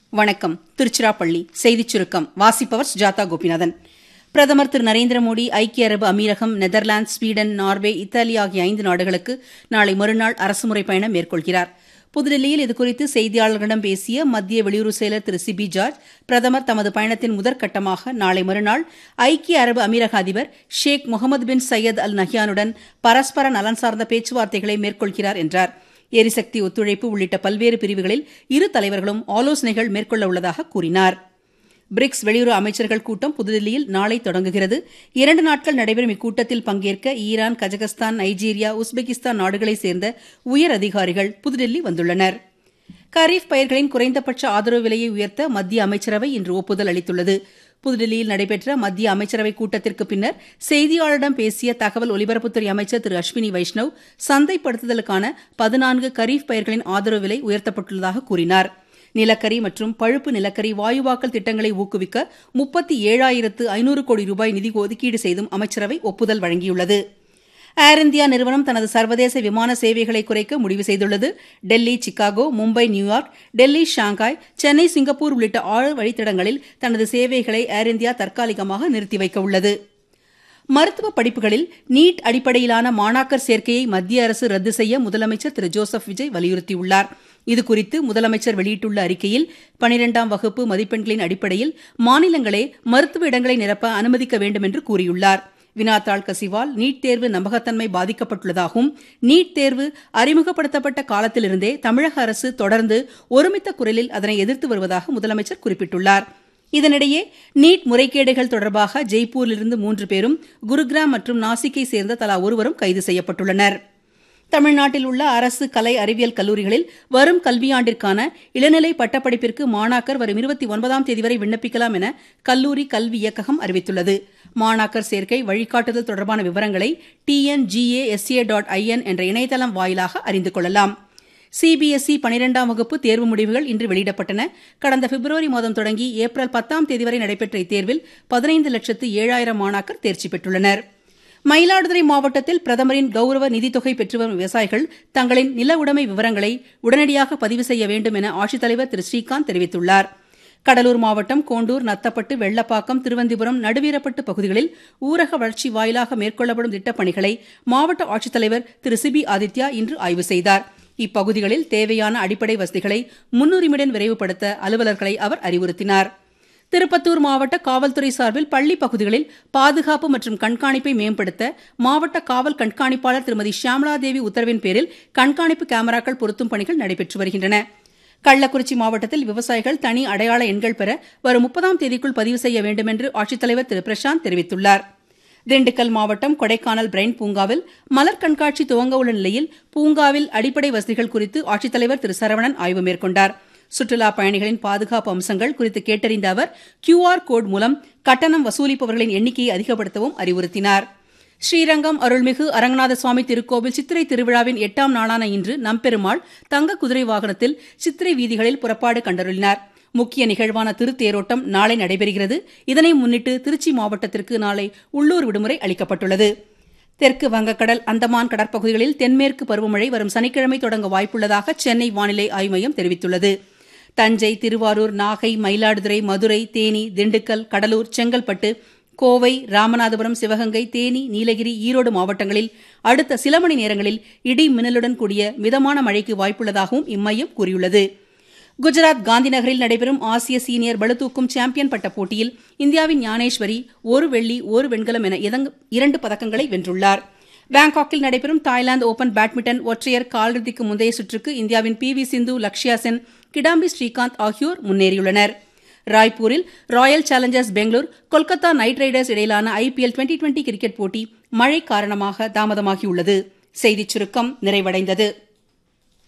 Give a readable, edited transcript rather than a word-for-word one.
வணக்கம். திருச்சிராப்பள்ளி செய்திச் சுருக்கம் வாசிப்பவர் சுஜாதா கோபிநாதன். பிரதமர் திரு நரேந்திர மோடி ஐக்கிய அரபு அமீரகம், நெதர்லாந்து, ஸ்வீடன், நார்வே, இத்தாலி ஆகிய 5 நாடுகளுக்கு நாளை மறுநாள் அரசுமுறை பயணம் மேற்கொள்கிறார். புதுதில்லியில் இதுகுறித்து செய்தியாளர்களிடம் பேசிய மத்திய வெளியுறவு செயலர் திரு சிபி ஜார்ஜ், பிரதமர் தமது பயணத்தின் முதற்கட்டமாக நாளை மறுநாள் ஐக்கிய அரபு அமீரக அதிபர் ஷேக் முகமது பின் சையத் அல் நஹ்யானுடன் பரஸ்பர நலன் சார்ந்த பேச்சுவார்த்தைகளை மேற்கொள்கிறார் என்றார். எரிசக்தி ஒத்துழைப்பு உள்ளிட்ட பல்வேறு பிரிவுகளில் இரு தலைவர்களும் ஆலோசனைகள் மேற்கொள்ள உள்ளதாக கூறினார். பிரிக்ஸ் வெளியுறவு அமைச்சர்கள் கூட்டம் புதுதில்லியில் நாளை தொடங்குகிறது. 2 நாட்கள் நடைபெறும் இக்கூட்டத்தில் பங்கேற்க ஈரான், கஜகஸ்தான், நைஜீரியா, உஸ்பெகிஸ்தான் நாடுகளைச் சேர்ந்த உயர் அதிகாரிகள் புதுதில்லி வந்துள்ளனர். கரீஃப் பயிர்களின் குறைந்தபட்ச ஆதரவு விலையை உயர்த்த மத்திய அமைச்சரவை இன்று ஒப்புதல் அளித்துள்ளது. புதுதில்லியில் நடைபெற்ற மத்திய அமைச்சரவை கூட்டத்திற்கு பின்னர் செய்தியாளரிடம் பேசிய தகவல் ஒலிபரப்புத்துறை அமைச்சர் திரு அஸ்வினி வைஷ்ணவ், சந்தைப்படுத்துதலுக்கான 14 கரீஃப் பயிர்களின் ஆதரவு விலை உயர்த்தப்பட்டுள்ளதாக கூறினார். நிலக்கரி மற்றும் பழுப்பு நிலக்கரி வாயுவாக்கல் திட்டங்களை ஊக்குவிக்க 37,500 கோடி ரூபாய் நிதி ஒதுக்கீடு செய்தும் அமைச்சரவை ஒப்புதல் வழங்கியுள்ளது. ஏர் இந்தியா நிறுவனம் தனது சர்வதேச விமான சேவைகளை குறைக்க முடிவு செய்துள்ளது. Delhi, Chicago, Mumbai, New York, Delhi, Shanghai, Chennai, Singapore உள்ளிட்ட 6 வழித்தடங்களில் தனது சேவைகளை ஏர் இந்தியா தற்காலிகமாக நிறுத்தி வைக்க உள்ளது. மருத்துவ படிப்புகளில் நீட் அடிப்படையிலான மாணாக்கர் சேர்க்கையை மத்திய அரசு ரத்து செய்ய முதலமைச்சர் திரு ஜோசப் விஜய் வலியுறுத்தியுள்ளார். இதுகுறித்து முதலமைச்சர் வெளியிட்டுள்ள அறிக்கையில் 12ஆம் வகுப்பு மதிப்பெண்களின் அடிப்படையில் மாநிலங்களே மருத்துவ இடங்களை நிரப்ப அனுமதிக்க வேண்டும் என்று கூறியுள்ளார். வினாத்தாள் கசிவால் நீட் தேர்வு நம்பகத்தன்மை பாதிக்கப்பட்டுள்ளதாகவும், நீட் தேர்வு அறிமுகப்படுத்தப்பட்ட காலத்திலிருந்தே தமிழக அரசு தொடர்ந்து ஒருமித்த குரலில் அதனை எதிர்த்து வருவதாக முதலமைச்சர் குறிப்பிட்டுள்ளார். இதனிடையே நீட் முறைகேடுகள் தொடர்பாக ஜெய்ப்பூரிலிருந்து 3 பேரும், குருகிராம் மற்றும் நாசிக்கை சேர்ந்த தலா ஒருவரும் கைது செய்யப்பட்டுள்ளனர். தமிழ்நாட்டில் உள்ள அரசு கலை அறிவியல் கல்லூரிகளில் வரும் கல்வியாண்டிற்கான இளநிலை பட்டப்படிப்பிற்கு மாணாக்கர் வரும் 29ஆம் தேதி வரை விண்ணப்பிக்கலாம் என கல்லூரி கல்வி இயக்ககம் அறிவித்துள்ளது. மாணாக்கர் சேர்க்கை வழிகாட்டுதல் தொடர்பான விவரங்களை tngasa.in என்ற இணையதளம் வாயிலாக அறிந்து கொள்ளலாம். சிபிஎஸ்இ 12ஆம் வகுப்பு தேர்வு முடிவுகள் இன்று வெளியிடப்பட்டன. கடந்த பிப்ரவரி மாதம் தொடங்கி ஏப்ரல் 10ஆம் தேதி வரை நடைபெற்ற இத்தேர்வில் 15,07,000 மாணாக்கர் தேர்ச்சி பெற்றுள்ளனர். மயிலாடுதுறை மாவட்டத்தில் பிரதமரின் கௌரவ நிதித்தொகை பெற்று வரும் விவசாயிகள் தங்களின் நில உடைமை விவரங்களை உடனடியாக பதிவு செய்ய வேண்டும் என ஆட்சித்தலைவர் திரு ஸ்ரீகாந்த் தெரிவித்துள்ளார். கடலூர் மாவட்டம் கோண்டூர், நத்தப்பட்டு, வெள்ளப்பாக்கம், திருவந்திபுரம், நடுவீரப்பட்டு பகுதிகளில் ஊரக வளர்ச்சி வாயிலாக மேற்கொள்ளப்படும் திட்டப்பணிகளை மாவட்ட ஆட்சித்தலைவர் திரு சிபி ஆதித்யா இன்று ஆய்வு செய்தார். இப்பகுதிகளில் தேவையான அடிப்படை வசதிகளை முன்னுரிமையுடன் விரைவுபடுத்த அலுவலர்களை அவர் அறிவுறுத்தினார். திருப்பத்தூர் மாவட்ட காவல்துறை சார்பில் பள்ளி பகுதிகளில் பாதுகாப்பு மற்றும் கண்காணிப்பை மேம்படுத்த மாவட்ட காவல் கண்காணிப்பாளர் திருமதி ஷியாமளாதேவி உத்தரவின் பேரில் கண்காணிப்பு கேமராக்கள் பொருத்தும் பணிகள் நடைபெற்று வருகின்றன. கள்ளக்குறிச்சி மாவட்டத்தில் விவசாயிகள் தனி அடையாள எண்கள் பெற வரும் 30ஆம் தேதிக்குள் பதிவு செய்ய வேண்டும் என்று ஆட்சித்தலைவர் திரு பிரசாந்த் தெரிவித்துள்ளார். திண்டுக்கல் மாவட்டம் கொடைக்கானல் பிரைன் பூங்காவில் மலர் கண்காட்சி துவங்க உள்ள நிலையில் பூங்காவில் அடிப்படை வசதிகள் குறித்து ஆட்சித்தலைவர் திரு சரவணன் ஆய்வு மேற்கொண்டார். சுற்றுலா பயணிகளின் பாதுகாப்பு அம்சங்கள் குறித்து கேட்டறிந்த அவர் QR கோட் மூலம் கட்டணம் வசூலிப்பவர்களின் எண்ணிக்கையை அதிகப்படுத்தவும் அறிவுறுத்தினார். ஸ்ரீரங்கம் அருள்மிகு அரங்கநாத சுவாமி திருக்கோவில் சித்திரை திருவிழாவின் 8ஆம் நாளான இன்று நம்பெருமாள் தங்க குதிரை வாகனத்தில் சித்திரை வீதிகளில் புறப்பாடு கண்டருளினார். முக்கிய நிகழ்வான திருத்தேரோட்டம் நாளை நடைபெறுகிறது. இதனை முன்னிட்டு திருச்சி மாவட்டத்திற்கு நாளை உள்ளூர் விடுமுறை அளிக்கப்பட்டுள்ளது. தெற்கு வங்கக்கடல், அந்தமான் கடற்பகுதிகளில் தென்மேற்கு பருவமழை வரும் சனிக்கிழமை தொடங்க வாய்ப்புள்ளதாக சென்னை வானிலை ஆய்வு மையம் தெரிவித்துள்ளது. தஞ்சை, திருவாரூர், நாகை, மயிலாடுதுறை, மதுரை, தேனி, திண்டுக்கல், கடலூர், செங்கல்பட்டு, கோவை, ராமநாதபுரம், சிவகங்கை, தேனி, நீலகிரி, ஈரோடு மாவட்டங்களில் அடுத்த சில மணி நேரங்களில் இடி மின்னலுடன் கூடிய மிதமான மழைக்கு வாய்ப்புள்ளதாகவும் இம்மையம் கூறியுள்ளது. குஜராத் காந்தி நகரில் நடைபெறும் ஆசிய சீனியர் பளுதூக்கும் சாம்பியன் பட்ட போட்டியில் இந்தியாவின் ஞானேஸ்வரி 1 வெள்ளி 1 வெண்கலம் என 2 பதக்கங்களை வென்றுள்ளார். பாங்காக்கில் நடைபெறும் தாய்லாந்து ஓபன் பேட்மிண்டன் ஒற்றையர் காலிறுதிக்கு முந்தைய சுற்றுக்கு இந்தியாவின் PV சிந்து, லக்ஷ்யா சென், கிடாம்பி ஸ்ரீகாந்த் ஆகியோர் முன்னேறியுள்ளனர். ராய்ப்பூரில் Royal Challengers Bangalore, Kolkata night Riders இடையிலான IPL 2020 கிரிக்கெட் போட்டி மழை காரணமாக தாமதமாகியுள்ளது. செய்திச் சுருக்கம் நிறைவடைந்தது.